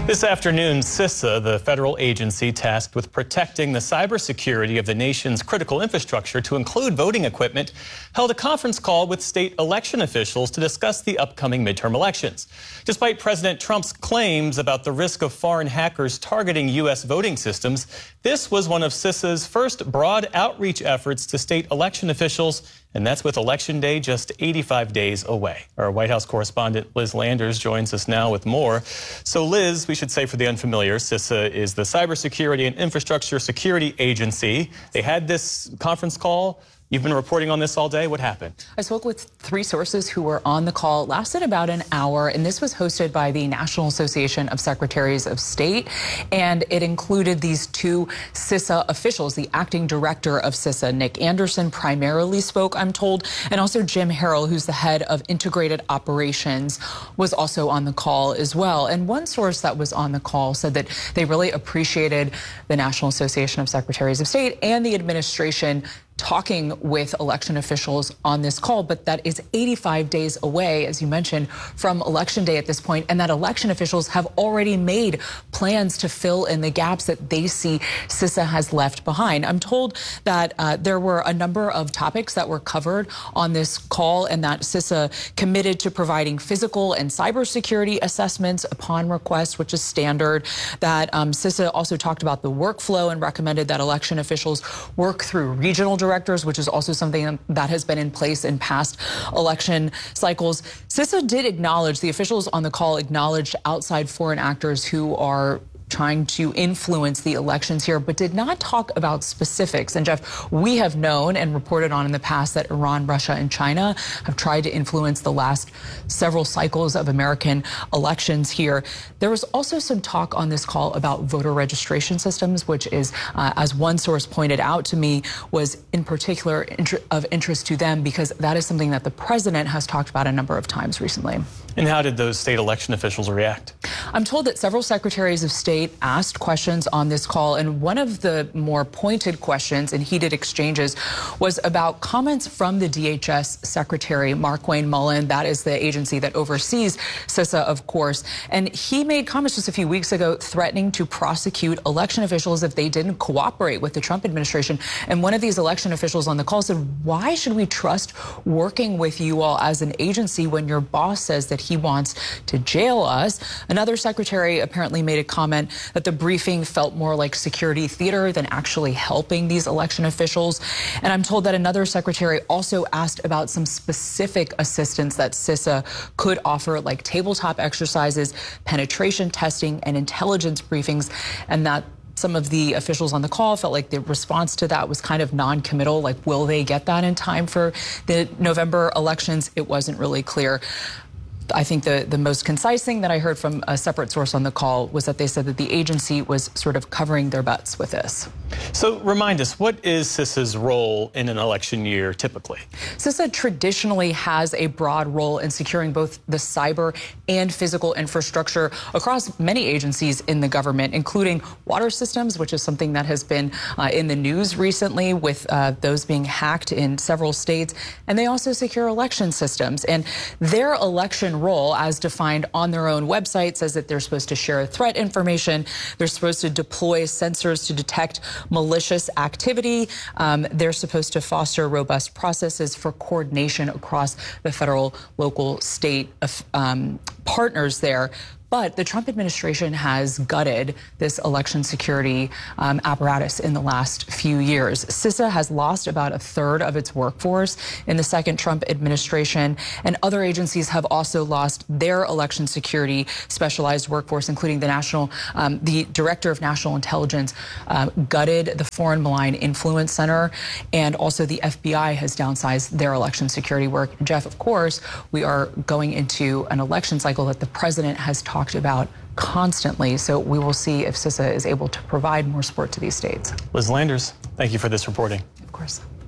This afternoon, CISA, the federal agency tasked with protecting the cybersecurity of the nation's critical infrastructure to include voting equipment, held a conference call with state election officials to discuss the upcoming midterm elections. Despite President Trump's claims about the risk of foreign hackers targeting U.S. voting systems, this was one of CISA's first broad outreach efforts to state election officials, and that's with Election Day just 85 days away. Our White House correspondent Liz Landers joins us now with more. So Liz, we should say for the unfamiliar, CISA is the Cybersecurity and Infrastructure Security Agency. They had this conference call. You've been reporting on this all day. What happened? I spoke with three sources who were on the call. It lasted about an hour, and this was hosted by the National Association of Secretaries of State, and it included these two CISA officials. The acting director of CISA, Nick Anderson, primarily spoke, I'm told, and also Jim Harrell, who's the head of integrated operations, was also on the call as well. And one source that was on the call said that they really appreciated the National Association of Secretaries of State and the administration talking with election officials on this call, but that is 85 days away, as you mentioned, from Election Day at this point, and that election officials have already made plans to fill in the gaps that they see CISA has left behind. I'm told that there were a number of topics that were covered on this call, and that CISA committed to providing physical and cybersecurity assessments upon request, which is standard. That CISA also talked about the workflow and recommended that election officials work through regional directors, which is also something that has been in place in past election cycles. CISA did acknowledge, the officials on the call acknowledged outside foreign actors who are trying to influence the elections here, but did not talk about specifics. And Jeff, we have known and reported on in the past that Iran, Russia, and China have tried to influence the last several cycles of American elections here. There was also some talk on this call about voter registration systems, which is, as one source pointed out to me, was in particular of interest to them because that is something that the president has talked about a number of times recently. And how did those state election officials react? I'm told that several secretaries of state asked questions on this call, and one of the more pointed questions and heated exchanges was about comments from the DHS Secretary Mark Wayne Mullen. That is the agency that oversees CISA, of course. And he made comments just a few weeks ago threatening to prosecute election officials if they didn't cooperate with the Trump administration. And one of these election officials on the call said, "Why should we trust working with you all as an agency when your boss says that he wants to jail us?" Another secretary apparently made a comment that the briefing felt more like security theater than actually helping these election officials. And I'm told that another secretary also asked about some specific assistance that CISA could offer, like tabletop exercises, penetration testing, and intelligence briefings, and that some of the officials on the call felt like the response to that was kind of non-committal, like will they get that in time for the November elections? It wasn't really clear. I think the most concise thing that I heard from a separate source on the call was that they said that the agency was sort of covering their butts with this. So remind us, what is CISA's role in an election year typically? CISA traditionally has a broad role in securing both the cyber and physical infrastructure across many agencies in the government, including water systems, which is something that has been in the news recently with those being hacked in several states. And they also secure election systems. And their election role, as defined on their own website, says that they're supposed to share threat information. They're supposed to deploy sensors to detect malicious activity. They're supposed to foster robust processes for coordination across the federal, local, state partners there. But the Trump administration has gutted this election security apparatus in the last few years. CISA has lost about a third of its workforce in the second Trump administration, and other agencies have also lost their election security specialized workforce, including the director of national intelligence gutted the Foreign Malign Influence Center, and also the FBI has downsized their election security work. And Jeff, of course, we are going into an election cycle that the president has talked about constantly. So we will see if CISA is able to provide more support to these states. Liz Landers, thank you for this reporting. Of course.